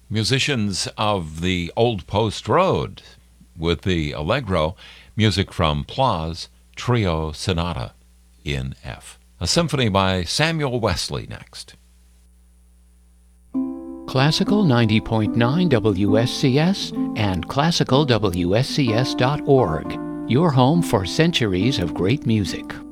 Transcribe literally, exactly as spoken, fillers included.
Musicians of the Old Post Road with the Allegro, music from Pla's Trio Sonata in F. A symphony by Samuel Wesley next. Classical ninety point nine W S C S and classical W S C S dot org, your home for centuries of great music.